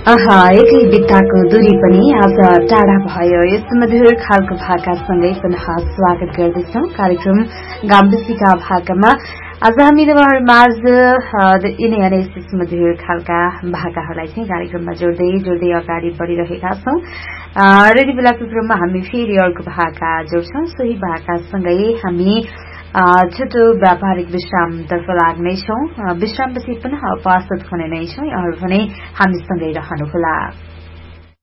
एकै बित्ताको दूरी पनि आज टाढा भयो। यस मधुर खालको भाकासँगै पुनः स्वागत गर्दछौं कार्यक्रम गाम्बेसीका भाकामा। आज हामी तपाईहरुमाझ यिनै मधुर खालका भाकाहरूलाई चाहिँ कार्यक्रममा जोड्दै अगाडि बढ़िरहेका छौं। र यति बेलाको क्रममा हामी फेरि अर्को भाका जोड्छौं। सोही भाकासँगै हामी छोटो व्यापारिक विश्रामतर्फ लाग्नेछौं। विश्रामपछि पुनः उपस्थित हुने नै छौं। यहाँहरु पनि हामीसँगै रहनुहोला।